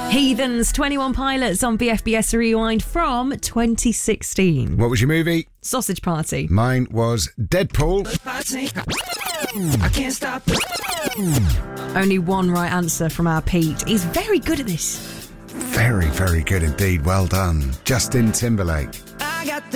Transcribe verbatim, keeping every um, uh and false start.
Heathens, twenty-one Pilots on B F B S Rewind from twenty sixteen. What was your movie? Sausage Party. Mine was Deadpool. I can't stop. Only one right answer from our Pete. He's very good at this. Very, very good indeed. Well done. Justin Timberlake. I got the